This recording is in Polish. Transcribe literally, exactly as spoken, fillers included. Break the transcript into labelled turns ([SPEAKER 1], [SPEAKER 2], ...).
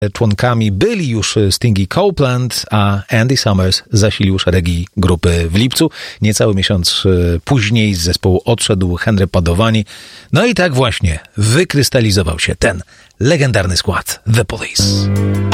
[SPEAKER 1] Członkami byli już Sting i Copeland, a Andy Summers zasilił szeregi grupy w lipcu. Niecały miesiąc później z zespołu odszedł Henry Padovani. No i tak właśnie wykrystalizował się ten legendarny skład The Police.